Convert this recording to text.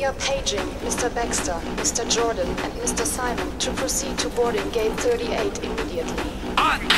We are paging Mr. Baxter, Mr. Jordan, and Mr. Simon to proceed to boarding gate 38 immediately.